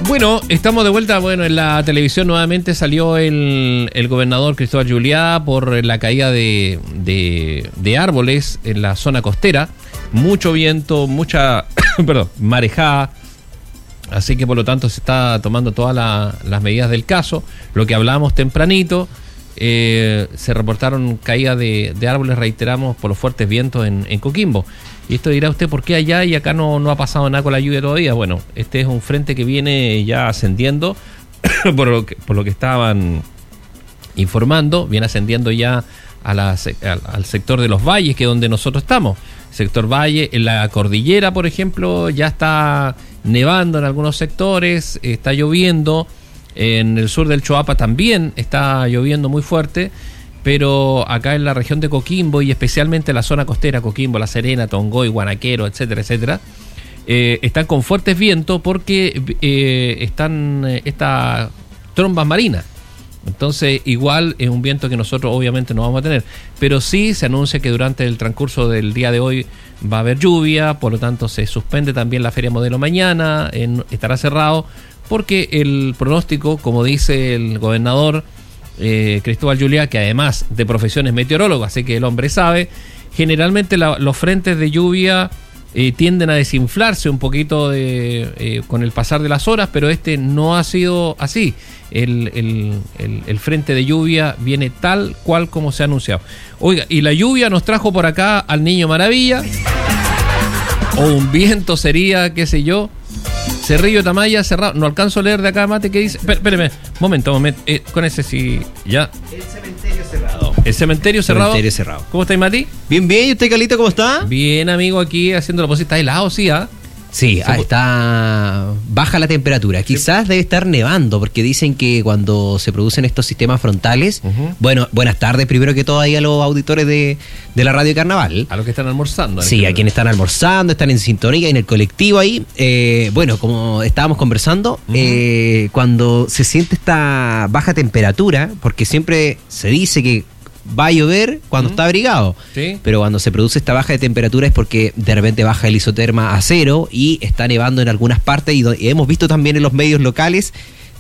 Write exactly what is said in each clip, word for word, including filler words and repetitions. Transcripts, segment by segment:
Bueno, estamos de vuelta. Bueno, en la televisión nuevamente salió el, el gobernador Cristóbal Juliá por la caída de, de, de árboles en la zona costera. Mucho viento, mucha perdón, marejada. Así que por lo tanto se está tomando todas la, las medidas del caso. Lo que hablábamos tempranito, eh, se reportaron caídas de, de árboles, reiteramos, por los fuertes vientos en, en Coquimbo. Y esto dirá usted, ¿por qué allá y acá no, no ha pasado nada con la lluvia todavía? Bueno, este es un frente que viene ya ascendiendo, por lo que, por lo que estaban informando, viene ascendiendo ya a la, al, al sector de los valles, que es donde nosotros estamos. Sector valle, en la cordillera, por ejemplo, ya está nevando en algunos sectores, está lloviendo, en el sur del Choapa también está lloviendo muy fuerte, pero acá en la región de Coquimbo y especialmente en la zona costera, Coquimbo, La Serena, Tongoy, Guanaquero, etcétera, etcétera, eh, están con fuertes vientos porque eh, están eh, estas trombas marinas. Entonces, igual es un viento que nosotros obviamente no vamos a tener, pero sí se anuncia que durante el transcurso del día de hoy va a haber lluvia, por lo tanto se suspende también la Feria Modelo mañana, en, estará cerrado, porque el pronóstico, como dice el gobernador eh, Cristóbal Juliá, que además de profesión es meteorólogo, así que el hombre sabe, generalmente la, los frentes de lluvia eh, tienden a desinflarse un poquito de, eh, con el pasar de las horas, pero este no ha sido así. El, el, el, el frente de lluvia viene tal cual como se ha anunciado. Oiga, y la lluvia nos trajo por acá al Niño Maravilla, o un viento sería, qué sé yo, Cerrillo Tamaya cerrado. No alcanzo a leer de acá, Mate, ¿qué dice? Espérame, momento, momento, eh, con ese sí, ya. El cementerio cerrado. El cementerio cerrado. Cementerio cerrado. ¿Cómo estáis, Mati? Bien, bien, ¿y usted, Calito, cómo está? Bien, amigo, aquí haciendo la posición. Está helado, sí, ¿ah? ¿eh? Sí, ah, está baja la temperatura. Quizás sí. Debe estar nevando, porque dicen que cuando se producen estos sistemas frontales, uh-huh. bueno, buenas tardes primero que todo ahí a los auditores de, de la Radio Carnaval. A los que están almorzando. Sí, a quienes están almorzando, están en sintonía, en el colectivo ahí. Eh, bueno, como estábamos conversando, uh-huh. eh, cuando se siente esta baja temperatura, porque siempre se dice que va a llover cuando uh-huh. está abrigado, ¿sí? Pero cuando se produce esta baja de temperatura es porque de repente baja el isoterma a cero y está nevando en algunas partes, y, do- y hemos visto también en los medios locales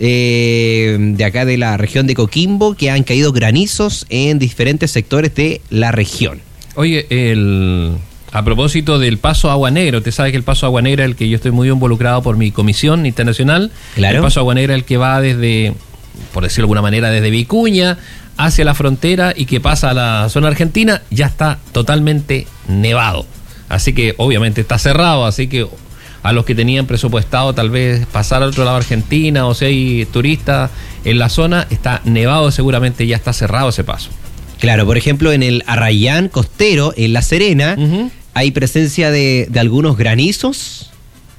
eh, de acá de la región de Coquimbo que han caído granizos en diferentes sectores de la región. Oye, el... a propósito del Paso Agua Negra, usted sabe que el Paso Agua Negra es el que yo estoy muy involucrado por mi comisión internacional. Claro. El Paso Agua Negra es el que va desde, por decirlo de alguna manera, desde Vicuña hacia la frontera y que pasa a la zona argentina, ya está totalmente nevado. Así que obviamente está cerrado, así que a los que tenían presupuestado tal vez pasar al otro lado de Argentina, o si hay turistas en la zona, está nevado, seguramente ya está cerrado ese paso. Claro, por ejemplo, en el Arrayán costero, en La Serena, uh-huh. hay presencia de, de algunos granizos.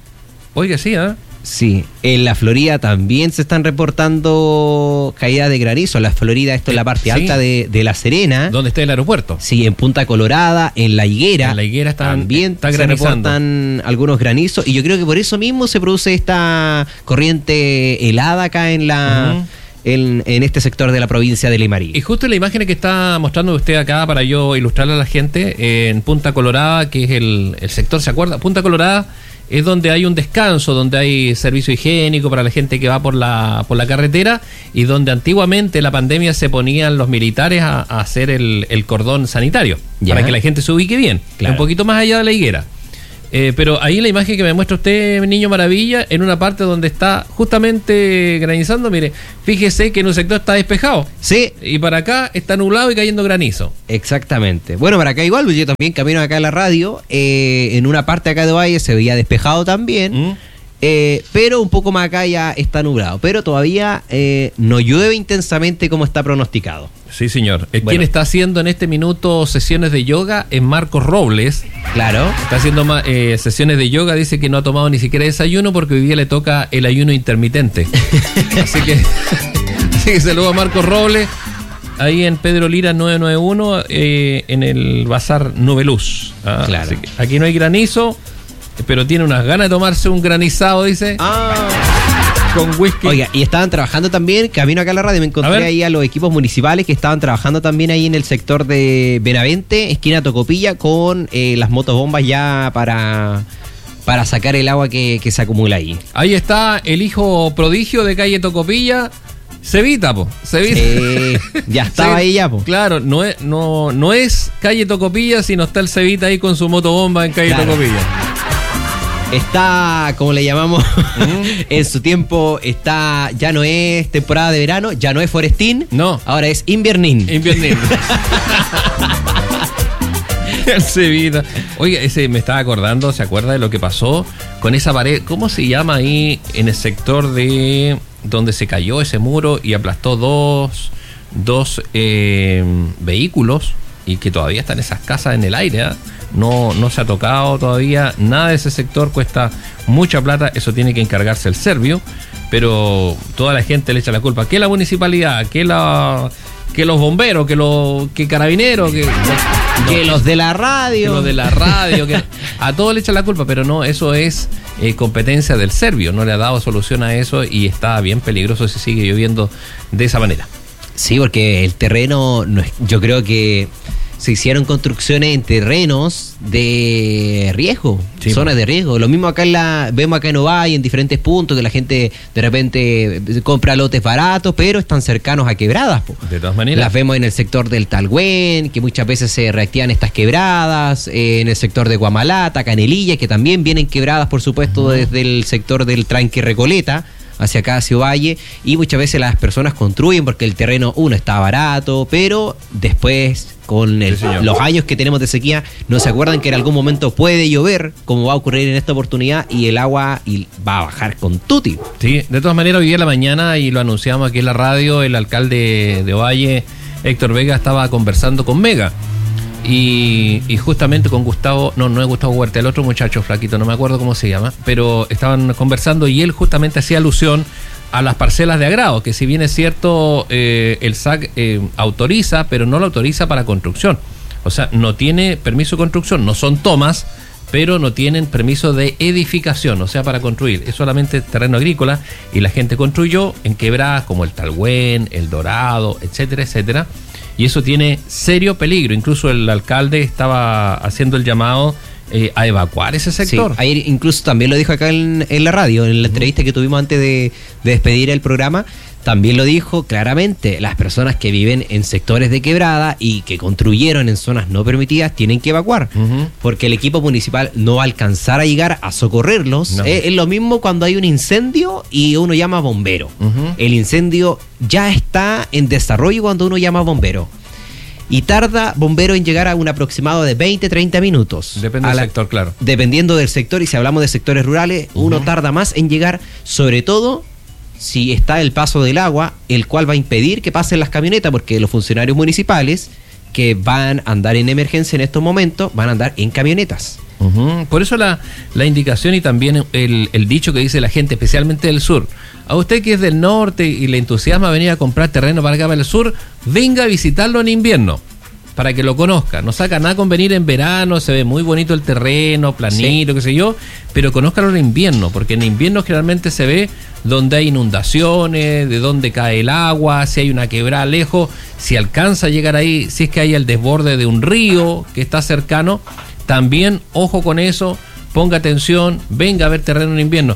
Oiga, sí, ¿eh? Sí, en la Florida también se están reportando caídas de granizo. La Florida, esto es la parte sí. alta de, de La Serena. ¿Dónde está el aeropuerto? Sí, en Punta Colorada, en La Higuera. En La Higuera están, también está se granizando. reportan algunos granizos. Y yo creo que por eso mismo se produce esta corriente helada acá en la... Uh-huh. En, en este sector de la provincia de Limarí. Y justo la imagen que está mostrando usted acá para yo ilustrarle a la gente, en Punta Colorada, que es el, el sector, ¿se acuerda? Punta Colorada es donde hay un descanso, donde hay servicio higiénico para la gente que va por la por la carretera, y donde antiguamente en la pandemia se ponían los militares a, a hacer el, el cordón sanitario, ¿ya? Para que la gente se ubique bien, claro. Un poquito más allá de la Higuera. Eh, pero ahí la imagen que me muestra usted, Niño Maravilla, en una parte donde está justamente granizando, mire, fíjese que en un sector está despejado. Sí. Y para acá está nublado y cayendo granizo. Exactamente. Bueno, para acá igual, yo también camino acá a la radio, eh, en una parte acá de Valle se veía despejado también, mm. eh, pero un poco más acá ya está nublado. Pero todavía eh, no llueve intensamente como está pronosticado. Sí, señor. Bueno. Quien está haciendo en este minuto sesiones de yoga es Marcos Robles. Claro. Está haciendo eh, sesiones de yoga, dice que no ha tomado ni siquiera desayuno porque hoy día le toca el ayuno intermitente. Así que, así que saludo a Marcos Robles, ahí en Pedro Lira nueve noventa y uno, eh, en el Bazar Nubeluz. Ah, claro. Así que aquí no hay granizo, pero tiene unas ganas de tomarse un granizado, dice. Ah. Con whisky. Oiga, y estaban trabajando también, camino acá a la radio, me encontré a ahí a los equipos municipales que estaban trabajando también ahí en el sector de Benavente, esquina Tocopilla, con eh, las motobombas ya para para sacar el agua que, que se acumula ahí. Ahí está el hijo prodigio de calle Tocopilla, Cevita, po. Cevita. Sí, ya estaba Sí, ahí ya, po. Claro, no es, no, no es calle Tocopilla, sino está el Cevita ahí con su motobomba en calle Claro. Tocopilla. Está, como le llamamos, Mm. en su tiempo, está, ya no es temporada de verano, ya no es forestín, No. ahora es inviernín. Inviernín. El Cevita. Oye, ese me estaba acordando, ¿se acuerda de lo que pasó con esa pared? ¿Cómo se llama ahí en el sector de donde se cayó ese muro y aplastó dos, dos eh, vehículos y que todavía están esas casas en el aire? ¿eh? No, no se ha tocado todavía nada de ese sector, cuesta mucha plata, eso tiene que encargarse el Servio, pero toda la gente le echa la culpa. ¿Qué la municipalidad? ¿Qué la... que los bomberos, que los que carabineros, que, no, Que los de la radio. que los de la radio, que a todos le echan la culpa, pero no, eso es eh, competencia del Servio, no le ha dado solución a eso y está bien peligroso si sigue lloviendo de esa manera. Sí, porque el terreno, no es- yo creo que se hicieron construcciones en terrenos de riesgo, Sí, zonas de riesgo. Lo mismo acá en la, vemos acá en Ovalle, en diferentes puntos, que la gente de repente compra lotes baratos, pero están cercanos a quebradas, po. De todas maneras. Las vemos en el sector del Talgüén, que muchas veces se reactivan estas quebradas, eh, en el sector de Guamalata, Canelilla, que también vienen quebradas, por supuesto, desde el sector del Tranque Recoleta hacia acá, hacia Ovalle, y muchas veces las personas construyen porque el terreno, uno, está barato, pero después, con el- Sí, señor. los años que tenemos de sequía, no se acuerdan que en algún momento puede llover, como va a ocurrir en esta oportunidad, y el agua y va a bajar con tuti. Sí, de todas maneras, hoy día en la mañana, y lo anunciamos aquí en la radio, el alcalde de Ovalle, Héctor Vega, estaba conversando con Mega. Y, y justamente con Gustavo, no, no es Gustavo Huerta, el otro muchacho flaquito, no me acuerdo cómo se llama, pero estaban conversando y él justamente hacía alusión a las parcelas de agrado, que si bien es cierto, eh, el S A C eh, autoriza, pero no lo autoriza para construcción. O sea, no tiene permiso de construcción, no son tomas, pero no tienen permiso de edificación, o sea, para construir. Es solamente terreno agrícola y la gente construyó en quebradas como el Talgüén, el Dorado, etcétera, etcétera. Y eso tiene serio peligro. Incluso el alcalde estaba haciendo el llamado eh, a evacuar ese sector. Sí, ayer incluso también lo dijo acá en, en la radio, en la entrevista que tuvimos antes de, de despedir el programa, también lo dijo claramente, las personas que viven en sectores de quebrada y que construyeron en zonas no permitidas tienen que evacuar, Ujú. porque el equipo municipal no va a alcanzar a llegar a socorrerlos. No. Es, es lo mismo cuando hay un incendio y uno llama bombero. Ujú. El incendio ya está en desarrollo cuando uno llama bombero. Y tarda bombero en llegar a un aproximado de veinte, treinta minutos. Depende A del la- sector, claro. Dependiendo del sector, y si hablamos de sectores rurales, uno Ujú. tarda más en llegar, sobre todo si está el paso del agua, el cual va a impedir que pasen las camionetas, porque los funcionarios municipales que van a andar en emergencia en estos momentos van a andar en camionetas. Ujú. Por eso la, la indicación y también el, el dicho que dice la gente, especialmente del sur. A usted que es del norte y le entusiasma venir a comprar terreno para acá para el sur, venga a visitarlo en invierno, para que lo conozca. No saca nada con venir en verano, se ve muy bonito el terreno, planito, qué sé yo, pero conózcalo en invierno, porque en invierno generalmente se ve donde hay inundaciones, de dónde cae el agua, si hay una quebrada lejos, si alcanza a llegar ahí, si es que hay el desborde de un río que está cercano. También, ojo con eso, ponga atención, venga a ver terreno en invierno.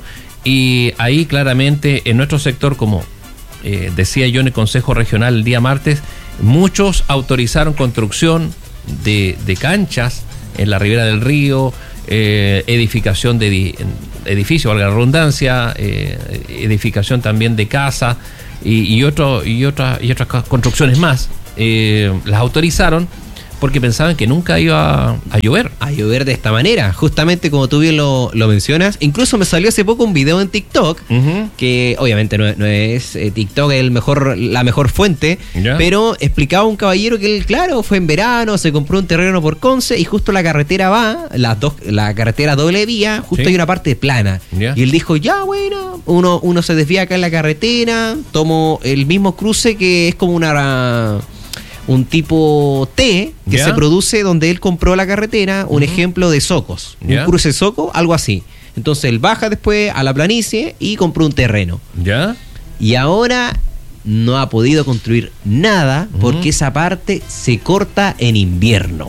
Y ahí claramente en nuestro sector, como eh, decía yo en el Consejo Regional el día martes, muchos autorizaron construcción de, de canchas en la ribera del río, eh, edificación de edi- edificios, valga la redundancia, eh, edificación también de casa y, y, otro, y, otra- y otras construcciones más. Eh, las autorizaron porque pensaban que nunca iba a llover. A llover de esta manera, justamente como tú bien lo, lo mencionas. Incluso me salió hace poco un video en TikTok, Ujú. que obviamente no, no es eh, TikTok el mejor, la mejor fuente, Ya. pero explicaba un caballero que él, claro, fue en verano, se compró un terreno por Conce y justo la carretera va, las dos, la carretera doble vía, justo Sí. hay una parte plana. Ya. Y él dijo, ya bueno, uno, uno se desvía acá en la carretera, tomo el mismo cruce que es como una... un tipo T que Ya. se produce donde él compró la carretera, un Ujú. ejemplo de Socos, Ya. un cruce Soco, algo así. Entonces él baja después a la planicie y compró un terreno. ¿Ya? Y ahora no ha podido construir nada Ujú. porque esa parte se corta en invierno.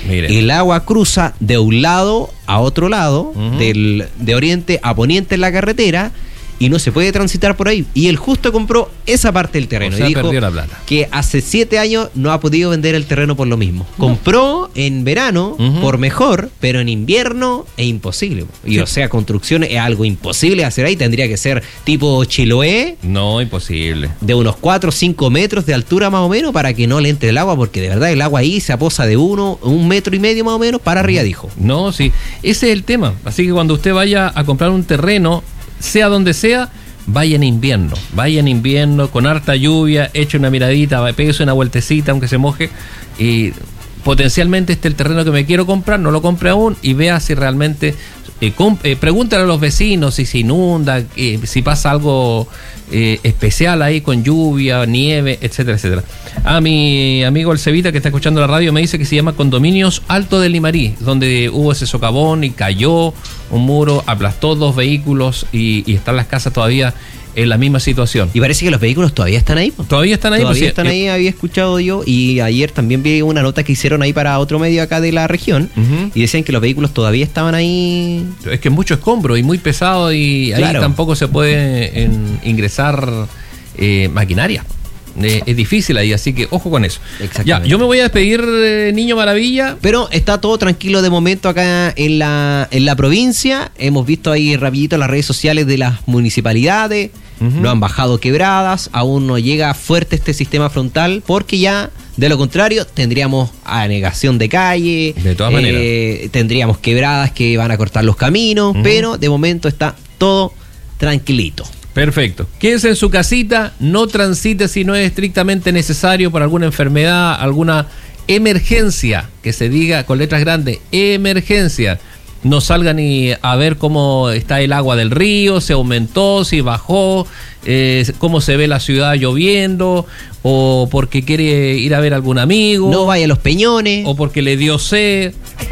Mire. El agua cruza de un lado a otro lado, uh-huh. del, de oriente a poniente en la carretera, y no se puede transitar por ahí. Y él justo compró esa parte del terreno. O sea, y dijo perdió la plata. Que hace siete años no ha podido vender el terreno por lo mismo. No. Compró en verano uh-huh. por mejor, pero en invierno es imposible. Y sí. O sea, construcción es algo imposible de hacer ahí. Tendría que ser tipo Chiloé. No, imposible. De unos cuatro o cinco metros de altura más o menos para que no le entre el agua, porque de verdad el agua ahí se aposa de uno, un metro y medio más o menos para arriba, dijo. No, sí. Ese es el tema. Así que cuando usted vaya a comprar un terreno, sea donde sea, vaya en invierno, vaya en invierno, con harta lluvia, eche una miradita, pégase una vueltecita, aunque se moje, y potencialmente este es el terreno que me quiero comprar, no lo compre aún, y vea si realmente, eh, comp- eh, pregúntale a los vecinos si se inunda, eh, si pasa algo eh, especial ahí con lluvia, nieve, etcétera, etcétera. A mi amigo el Cevita, que está escuchando la radio, me dice que se llama Condominios Alto del Limarí, donde hubo ese socavón y cayó un muro, aplastó dos vehículos y, y están las casas todavía en la misma situación. Y parece que los vehículos todavía están ahí. Todavía están ahí. Todavía pues, están sí, ahí, había escuchado yo, y ayer también vi una nota que hicieron ahí para otro medio acá de la región, uh-huh. y decían que los vehículos todavía estaban ahí. Es que es mucho escombro y muy pesado, y ahí claro. tampoco se puede en, ingresar eh, maquinaria. Eh, es difícil ahí, así que ojo con eso. Ya, yo me voy a despedir, eh, Niño Maravilla. Pero está todo tranquilo de momento acá en la, en la provincia. Hemos visto ahí rapidito las redes sociales de las municipalidades. Uh-huh. No han bajado quebradas, aún no llega fuerte este sistema frontal, porque ya, de lo contrario, tendríamos anegación de calle. De todas eh, maneras. Tendríamos quebradas que van a cortar los caminos, uh-huh. pero de momento está todo tranquilito. Perfecto. Quédese en su casita, no transite si no es estrictamente necesario por alguna enfermedad, alguna emergencia, que se diga con letras grandes, emergencia. No salga ni a ver cómo está el agua del río, si aumentó, si bajó, eh, cómo se ve la ciudad lloviendo, o porque quiere ir a ver a algún amigo. No vaya a Los Peñones. O porque le dio sed.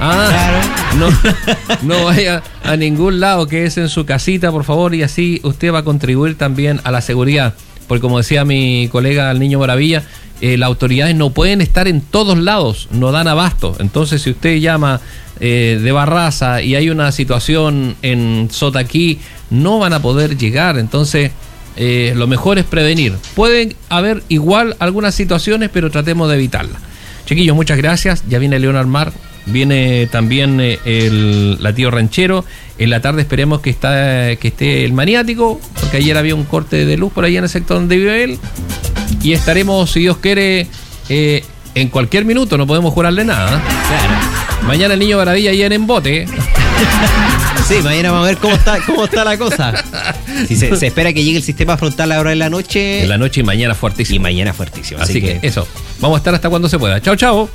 Ah, claro. no, no vaya a ningún lado, quédese en su casita, por favor, y así usted va a contribuir también a la seguridad. Porque como decía mi colega el Niño Maravilla, eh, las autoridades no pueden estar en todos lados, no dan abasto. Entonces, si usted llama eh, de Barraza y hay una situación en Sotaquí, no van a poder llegar. Entonces, eh, lo mejor es prevenir. Pueden haber igual algunas situaciones, pero tratemos de evitarlas. Chiquillos, muchas gracias. Ya viene Leonard Mar, viene también eh, el Latido Ranchero. En la tarde esperemos que, está, que esté el Maniático, porque ayer había un corte de luz por ahí en el sector donde vive él. Y estaremos, si Dios quiere, eh, en cualquier minuto, no podemos jurarle nada. Claro. Mañana el Niño Maravilla ahí en Embote. Sí, mañana vamos a ver cómo está, cómo está la cosa. Si se, se espera que llegue el sistema frontal ahora en la noche. En la noche y mañana fuertísimo. Y mañana fuertísimo. Así, así que, que eso, vamos a estar hasta cuando se pueda. Chao, chao.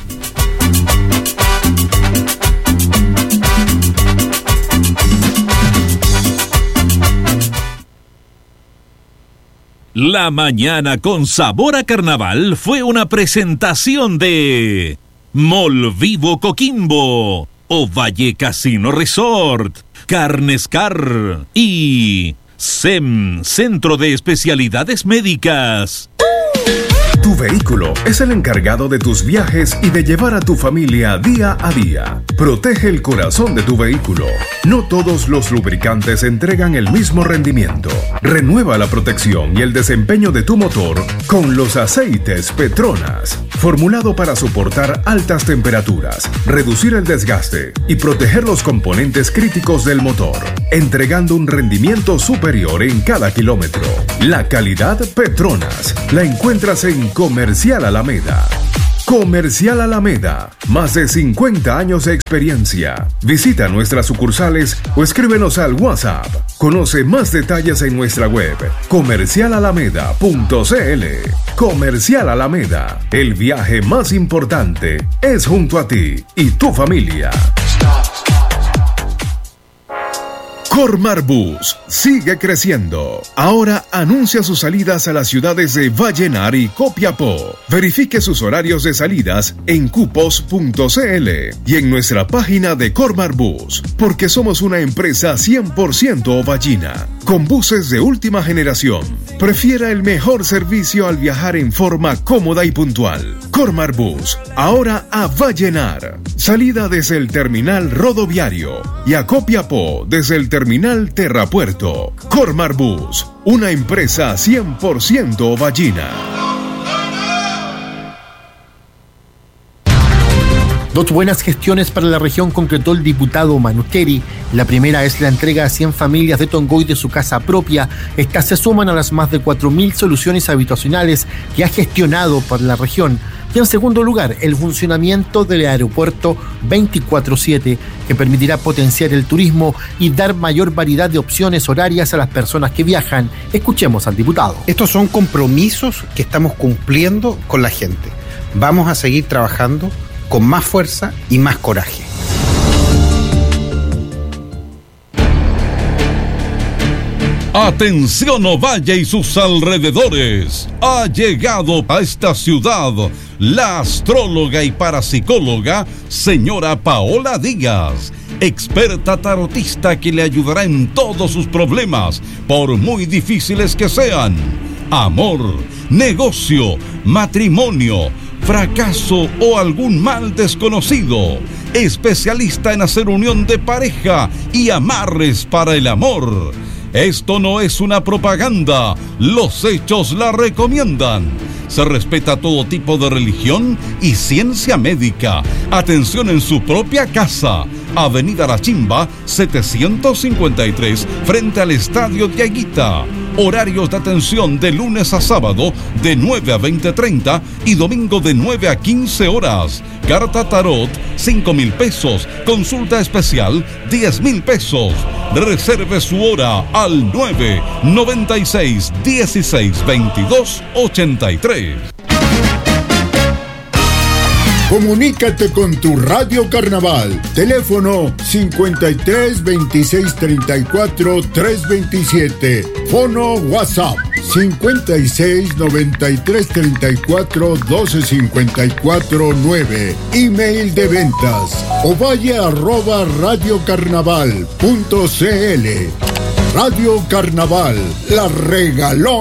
La mañana con sabor a carnaval fue una presentación de Mall Vivo Coquimbo, Ovalle Casino Resort, Carnes Car y S E M, Centro de Especialidades Médicas. Tu vehículo es el encargado de tus viajes y de llevar a tu familia día a día. Protege el corazón de tu vehículo. No todos los lubricantes entregan el mismo rendimiento. Renueva la protección y el desempeño de tu motor con los aceites Petronas, formulado para soportar altas temperaturas, reducir el desgaste y proteger los componentes críticos del motor, entregando un rendimiento superior en cada kilómetro. La calidad Petronas la encuentras en Comercial Alameda. Comercial Alameda, más de cincuenta años de experiencia. Visita nuestras sucursales o escríbenos al WhatsApp. Conoce más detalles en nuestra web comercial alameda punto c l. Comercial Alameda, el viaje más importante es junto a ti y tu familia. Cormar Bus sigue creciendo. Ahora anuncia sus salidas a las ciudades de Vallenar y Copiapó. Verifique sus horarios de salidas en cupos punto c l y en nuestra página de Cormar Bus, porque somos una empresa cien por ciento ovallina, con buses de última generación, Prefiera el mejor servicio al viajar en forma cómoda y puntual. Cormar Bus, ahora a Vallenar. Salida desde el terminal rodoviario y a Copiapó desde el terminal Terrapuerto. Cormar Bus, una empresa cien por ciento vallina. Dos buenas gestiones para la región concretó el diputado Manusteri. La primera es la entrega a cien familias de Tongoy de su casa propia. Estas se suman a las más de cuatro mil soluciones habitacionales que ha gestionado para la región. Y en segundo lugar, el funcionamiento del aeropuerto veinticuatro siete, que permitirá potenciar el turismo y dar mayor variedad de opciones horarias a las personas que viajan. Escuchemos al diputado. Estos son compromisos que estamos cumpliendo con la gente. Vamos a seguir trabajando con más fuerza y más coraje. Atención Ovalle y sus alrededores. Ha llegado a esta ciudad la astróloga y parapsicóloga señora Paola Díaz, experta tarotista que le ayudará en todos sus problemas, por muy difíciles que sean. Amor, negocio, matrimonio, fracaso o algún mal desconocido. Especialista en hacer unión de pareja y amarres para el amor. Esto no es una propaganda, los hechos la recomiendan. Se respeta todo tipo de religión y ciencia médica. Atención en su propia casa. Avenida La Chimba, setecientos cincuenta y tres, frente al Estadio de Aguita. Horarios de atención de lunes a sábado de nueve a veinte treinta y domingo de nueve a quince horas. Carta tarot, cinco mil pesos. Consulta especial, diez mil pesos. Reserve su hora al nueve noventa y seis dieciséis veintidós ochenta y tres. Comunícate con tu Radio Carnaval. Teléfono cincuenta y tres veintiséis treinta y cuatro trescientos veintisiete. Fono WhatsApp cincuenta y seis noventa y tres treinta y cuatro doce cincuenta y cuatro nueve. Email de ventas ovalle arroba radiocarnaval punto cl. Radio Carnaval, la regaló.